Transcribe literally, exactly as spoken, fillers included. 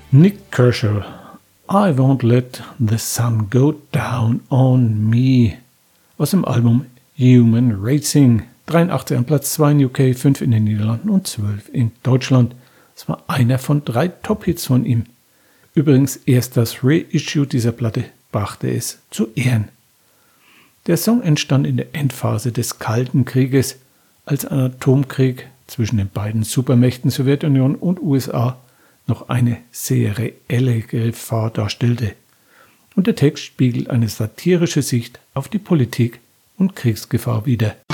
Nik Kershaw, I Won't Let the Sun Go Down on Me, aus dem Album Human Racing, dreiundachtzig an Platz zwei in U K, fünf in den Niederlanden und zwölf in Deutschland. Es war einer von drei Top-Hits von ihm. Übrigens erst das Reissue dieser Platte brachte es zu Ehren. Der Song entstand in der Endphase des Kalten Krieges, als ein Atomkrieg zwischen den beiden Supermächten Sowjetunion und U S A noch eine sehr reelle Gefahr darstellte. Und der Text spiegelt eine satirische Sicht auf die Politik und Kriegsgefahr wider.